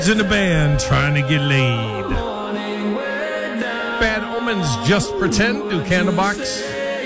In the band trying to get laid. Bad Omens, Just Pretend, do Candlebox,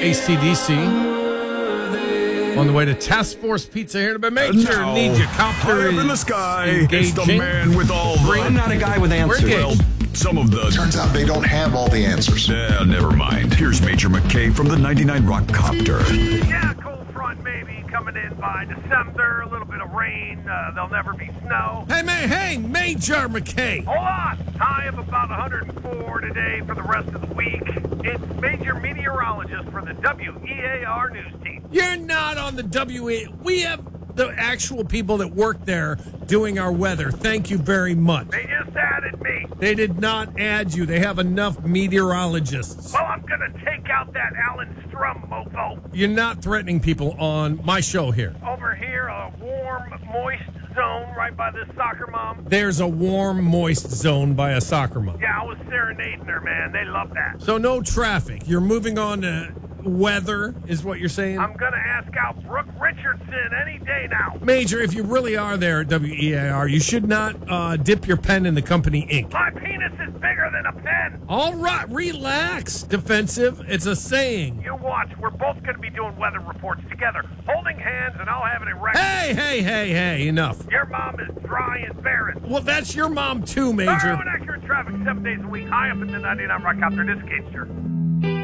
AC/DC. On the way to Task Force Pizza here to make sure need your copter high up in the sky. It's the man with all the. I'm not a guy with answers. Well, some of the. Turns out they don't have all the answers. Never mind. Here's Major McKay from the 99 Rock Copter. Yeah, cold front maybe coming in by December. A little bit of rain. There'll never be snow. Hey, Major McKay. Hold on. High of about 104 today for the rest of the week. It's Major Meteorologist for the WEAR News Team. You're not on the WE. We have the actual people that work there doing our weather. Thank you very much. They just added me. They did not add you. They have enough meteorologists. Well, I'm going to take out that Alan Strum mofo. You're not threatening people on my show here. Over here, a warm, moist zone right by this soccer mom. There's a warm, moist zone by a soccer mom. Yeah, I was serenading her, man. They love that. So no traffic. You're moving on to weather, is what you're saying? I'm going to ask out Brooke Richardson any day now. Major, if you really are there at WEAR, you should not dip your pen in the company ink. My penis is bigger than a pen. All right, relax, defensive. It's a saying. You watch. We're both going to be doing weather reports together, holding hands, and I'll have it erect. Hey, enough. Your mom is dry and barren. Well, that's your mom too, Major. Thorough and accurate traffic 7 days a week, high up in the 99 Rock Copter. This case, sure.